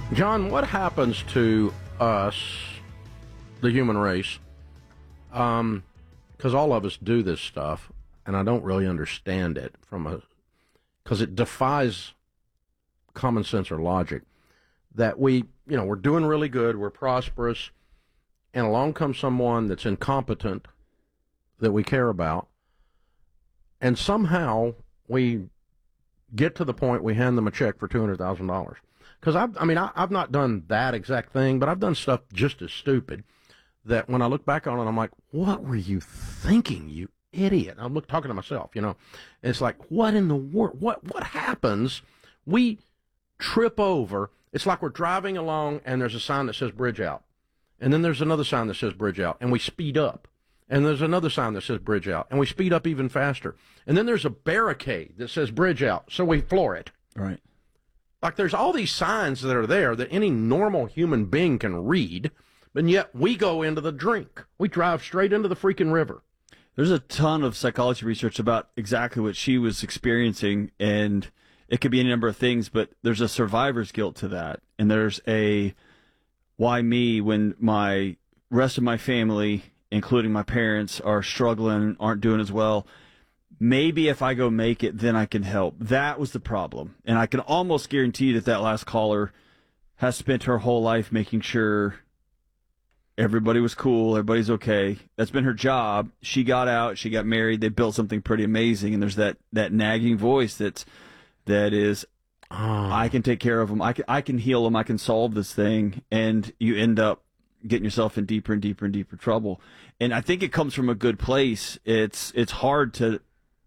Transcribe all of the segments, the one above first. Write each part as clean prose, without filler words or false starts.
John, what happens to us, the human race? Because all of us do this stuff, and I don't really understand it because it defies common sense or logic. That we're doing really good, we're prosperous, and along comes someone that's incompetent that we care about, and somehow we get to the point we hand them a check for $200,000. Because I've not done that exact thing, but I've done stuff just as stupid that when I look back on it, I'm like, what were you thinking, you idiot? I'm talking to myself, It's like, what in the world? What happens? We trip over. It's like we're driving along and there's a sign that says bridge out. And then there's another sign that says bridge out, and we speed up. And there's another sign that says bridge out, and we speed up even faster. And then there's a barricade that says bridge out, so we floor it. Right. Like there's all these signs that are there that any normal human being can read, but yet we go into the drink. We drive straight into the freaking river. There's a ton of psychology research about exactly what she was experiencing, and it could be any number of things, but there's a survivor's guilt to that. And there's a why me when my rest of my family, including my parents, are struggling, aren't doing as well. Maybe if I go make it, then I can help. That was the problem. And I can almost guarantee that last caller has spent her whole life making sure everybody was cool, everybody's okay. That's been her job. She got out, she got married, they built something pretty amazing, and there's that nagging voice that is, I can take care of them, I can heal them, I can solve this thing, and you end up getting yourself in deeper and deeper and deeper trouble. And I think it comes from a good place. It's hard to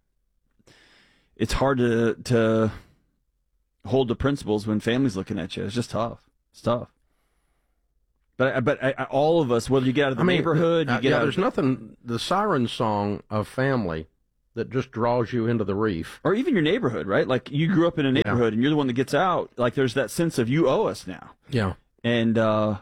hold the principles when family's looking at you. It's just tough. It's tough. But all of us, whether you get out of the neighborhood, there's nothing, the siren song of family that just draws you into the reef. Or even your neighborhood, right? Like you grew up in a neighborhood and you're the one that gets out. Like there's that sense of you owe us now. Yeah. And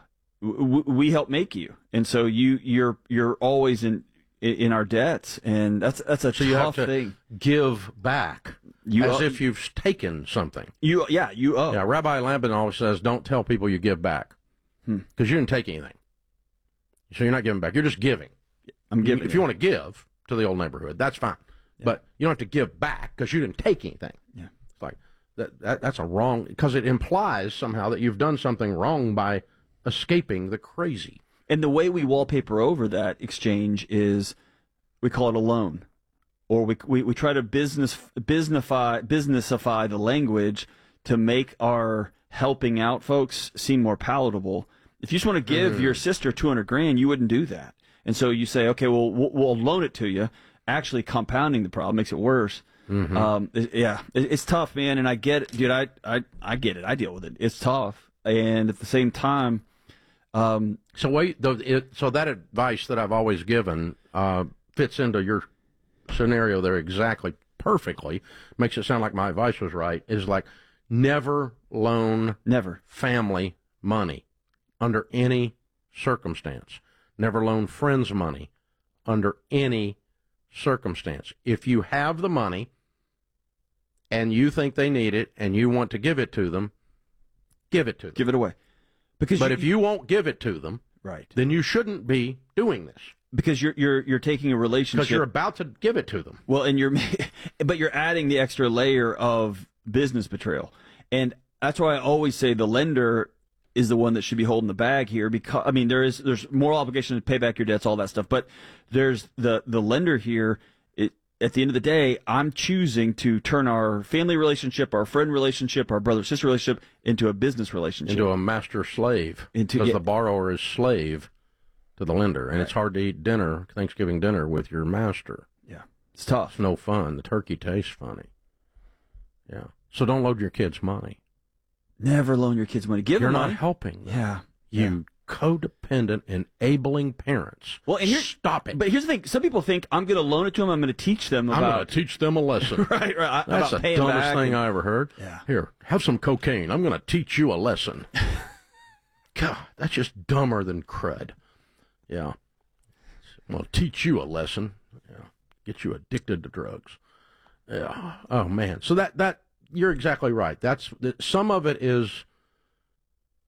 we help make you. And so you're always in our debts, and that's a so you tough have to thing. Give back if you've taken something. You owe. Yeah, Rabbi Lampin always says, don't tell people you give back, because you didn't take anything. So you're not giving back. You're just giving. I'm giving. If you want to give to the old neighborhood, that's fine. Yeah. But you don't have to give back because you didn't take anything. Yeah. It's like that's a wrong, because it implies somehow that you've done something wrong by escaping the crazy. And the way we wallpaper over that exchange is we call it a loan, or we try to businessify the language to make our helping out folks seem more palatable. If you just want to give your sister $200,000, you wouldn't do that. And so you say, okay, well, we'll loan it to you. Actually, compounding the problem makes it worse. It's tough, man. And I get it, dude. I get it. I deal with it. It's tough, and at the same time. So that advice that I've always given fits into your scenario there exactly perfectly. Makes it sound like my advice was right. Is like never loan family money under any circumstance. Never loan friends money under any circumstance. If you have the money and you think they need it and you want to give it to them, give it to them. Give it away. But if you won't give it to them, right, then you shouldn't be doing this. Because you're taking a relationship. Because you're about to give it to them. Well, and but you're adding the extra layer of business betrayal, and that's why I always say the lender is the one that should be holding the bag here. Because there's moral obligation to pay back your debts, all that stuff. But there's the lender here. At the end of the day, I'm choosing to turn our family relationship, our friend relationship, our brother-sister relationship into a business relationship. Into a master-slave. Because the borrower is slave to the lender. And it's hard to eat Thanksgiving dinner with your master. Yeah. It's tough. It's no fun. The turkey tastes funny. Yeah. So don't load your kids' money. Never loan your kids money. Give them money. You're not helping them. Yeah. You codependent, enabling parents. Well, and stop it. But here's the thing: some people think I'm going to loan it to them. I'm going to teach them about. I'm going to teach them a lesson. right. That's the dumbest thing I ever heard. Yeah. Here, have some cocaine. I'm going to teach you a lesson. God, that's just dumber than crud. Yeah. I'm going to teach you a lesson. Yeah. Get you addicted to drugs. Yeah. Oh man. So that you're exactly right. Some of it is.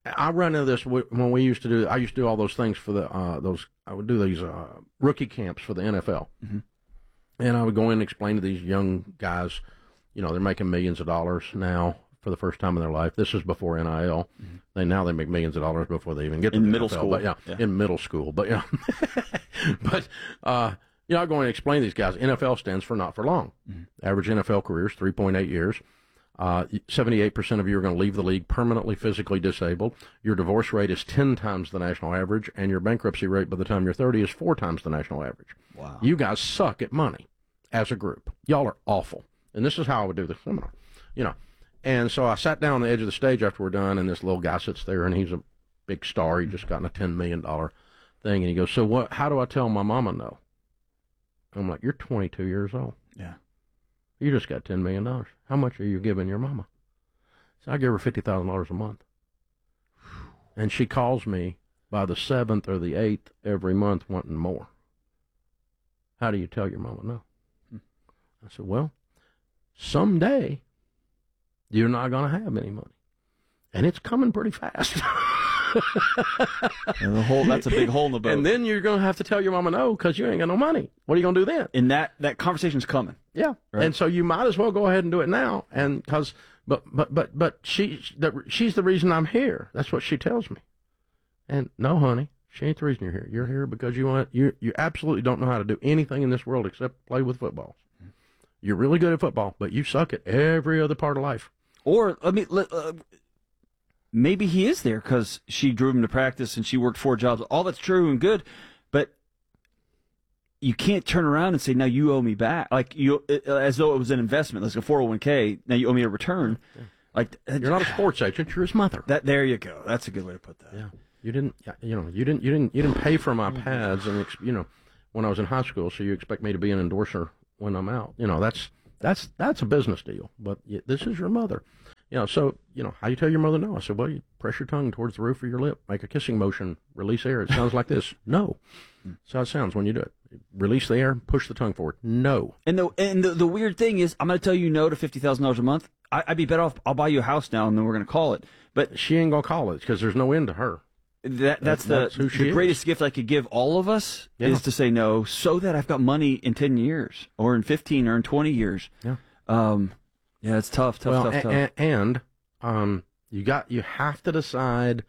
I run into this when I used to do all those things for I would do these rookie camps for the NFL. Mm-hmm. And I would go in and explain to these young guys, they're making millions of dollars now for the first time in their life. This is before NIL. Mm-hmm. They make millions of dollars before they even get to the middle NFL. school. But in middle school. But but I go in and explain to these guys. NFL stands for not for long. Mm-hmm. Average NFL career is 3.8 years. 78% of you are going to leave the league permanently physically disabled. Your divorce rate is 10 times the national average, and your bankruptcy rate by the time you're 30 is 4 times the national average. Wow. You guys suck at money as a group. Y'all are awful. And this is how I would do the seminar, And so I sat down on the edge of the stage after we're done, and this little guy sits there, and he's a big star. He just gotten a $10 million thing, and he goes, so how do I tell my mama no? I'm like, you're 22 years old. Yeah. You just got $10 million. How much are you giving your mama? So I give her $50,000 a month. And she calls me by the 7th or the 8th every month wanting more. How do you tell your mama no? I said, well, someday you're not going to have any money. And it's coming pretty fast. And that's a big hole in the boat. And then you're going to have to tell your mama no because you ain't got no money. What are you going to do then? And that conversation's coming. Yeah. Right. And so you might as well go ahead and do it now. And because, but she's the reason I'm here. That's what she tells me. And no, honey, she ain't the reason you're here. You're here because you absolutely don't know how to do anything in this world except play with footballs. You're really good at football, but you suck at every other part of life. Or, maybe he is there because she drove him to practice and she worked 4 jobs. All that's true and good, but you can't turn around and say, now you owe me back. As though it was an investment, like a 401k, now you owe me a return. Yeah. You're not a sports agent, you're his mother. There you go. That's a good way to put that. Yeah. You didn't pay for my pads and when I was in high school, so you expect me to be an endorser when I'm out. That's a business deal, but this is your mother. So, how you tell your mother no? I said, well, you press your tongue towards the roof of your lip, make a kissing motion, release air. It sounds like this. No. That's how it sounds when you do it. Release the air, push the tongue forward. No. And the weird thing is, I'm going to tell you no to $50,000 a month. I'd be better off, I'll buy you a house now and then we're going to call it. But she ain't going to call it because there's no end to her. That's the greatest gift I could give all of us is to say no so that I've got money in 10 years or in 15 or in 20 years. Yeah. Yeah, it's tough. And you have to decide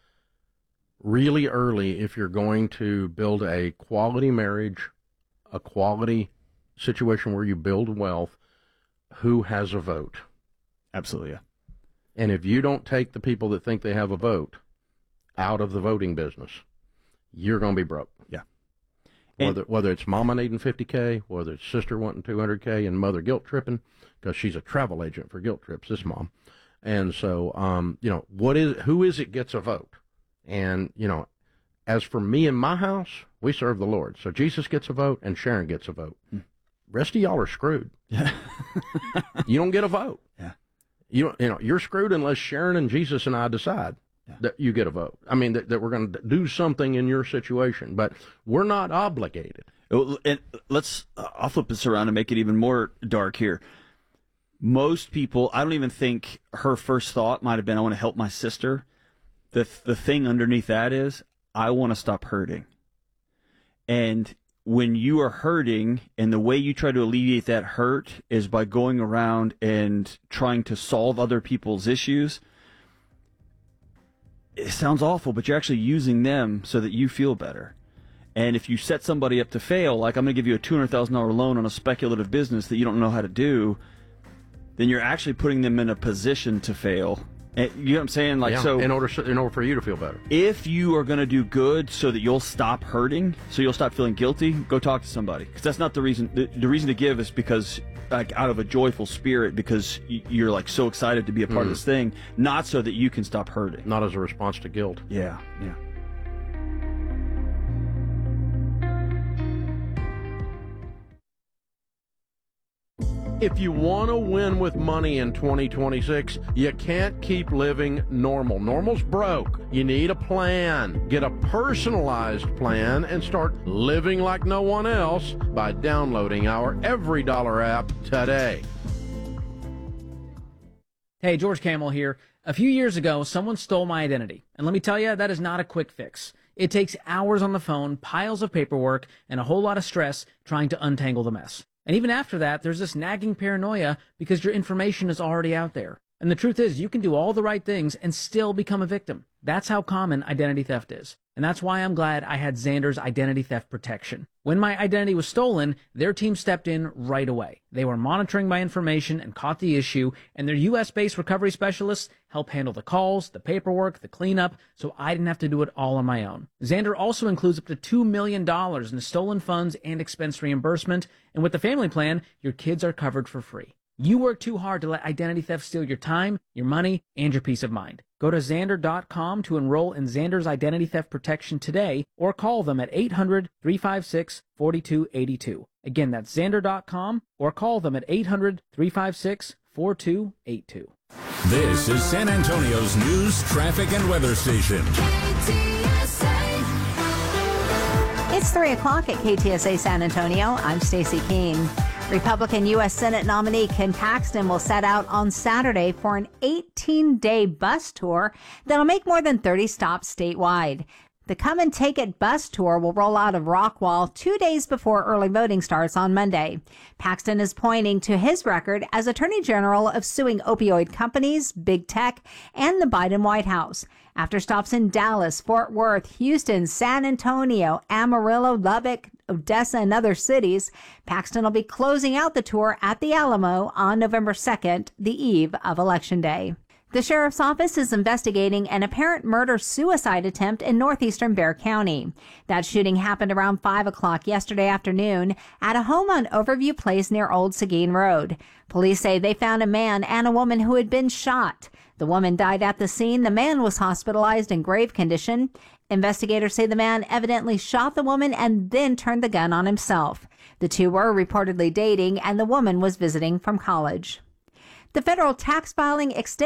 really early if you're going to build a quality marriage, a quality situation where you build wealth, who has a vote. Absolutely, yeah. And if you don't take the people that think they have a vote out of the voting business, you're going to be broke. Yeah. Whether it's mama needing $50K, whether it's sister wanting $200K, and mother guilt tripping because she's a travel agent for guilt trips, this mom. And so, who is it gets a vote? And, as for me and my house, we serve the Lord. So Jesus gets a vote and Sharon gets a vote. Rest of y'all are screwed. Yeah. You don't get a vote. Yeah. You're screwed unless Sharon and Jesus and I decide that you get a vote. I mean, that we're going to do something in your situation, but we're not obligated. And I'll flip this around and make it even more dark here. Most people, I don't even think her first thought might have been, I want to help my sister. The thing underneath that is, I want to stop hurting. And when you are hurting, and the way you try to alleviate that hurt is by going around and trying to solve other people's issues, it sounds awful, but you're actually using them so that you feel better. And if you set somebody up to fail, like I'm going to give you a $200,000 loan on a speculative business that you don't know how to do, then you're actually putting them in a position to fail. And, you know what I'm saying? So in order for you to feel better. If you are going to do good so that you'll stop hurting, so you'll stop feeling guilty, go talk to somebody. Because that's not the reason. The reason to give is because, out of a joyful spirit, because you're so excited to be a part of this thing, not so that you can stop hurting. Not as a response to guilt. Yeah. If you want to win with money in 2026, you can't keep living normal. Normal's broke. You need a plan. Get a personalized plan and start living like no one else by downloading our EveryDollar app today. Hey, George Camel here. A few years ago, someone stole my identity. And let me tell you, that is not a quick fix. It takes hours on the phone, piles of paperwork, and a whole lot of stress trying to untangle the mess. And even after that, there's this nagging paranoia because your information is already out there. And the truth is, you can do all the right things and still become a victim. That's how common identity theft is. And that's why I'm glad I had Xander's identity theft protection. When my identity was stolen, their team stepped in right away. They were monitoring my information and caught the issue, and their U.S.-based recovery specialists helped handle the calls, the paperwork, the cleanup, so I didn't have to do it all on my own. Xander also includes up to $2 million in stolen funds and expense reimbursement, and with the family plan, your kids are covered for free. You work too hard to let identity theft steal your time, your money, and your peace of mind. Go to Xander.com to enroll in Xander's identity theft protection today, or call them at 800-356-4282. Again, that's Xander.com, or call them at 800-356-4282. This is San Antonio's news, traffic, and weather station. It's 3 o'clock at KTSA San Antonio. I'm Stacey Keene. Republican U.S. Senate nominee Ken Paxton will set out on Saturday for an 18-day bus tour that'll make more than 30 stops statewide. The Come and Take It bus tour will roll out of Rockwall 2 days before early voting starts on Monday. Paxton is pointing to his record as Attorney General of suing opioid companies, big tech, and the Biden White House. After stops in Dallas, Fort Worth, Houston, San Antonio, Amarillo, Lubbock, Odessa, and other cities, Paxton will be closing out the tour at the Alamo on November 2nd, the eve of Election Day. The sheriff's office is investigating an apparent murder-suicide attempt in northeastern Bexar County. That shooting happened around 5 o'clock yesterday afternoon at a home on Overview Place near Old Seguin Road. Police say they found a man and a woman who had been shot. The woman died at the scene. The man was hospitalized in grave condition. Investigators say the man evidently shot the woman and then turned the gun on himself. The two were reportedly dating, and the woman was visiting from college. The federal tax filing extension